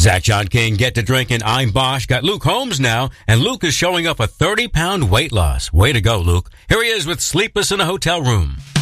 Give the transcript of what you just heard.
Zach John King, Get to Drinking. I'm Bosch. Got Luke Holmes now, and Luke is showing up a 30-pound weight loss. Way to go, Luke. Here he is with Sleepless in a Hotel Room.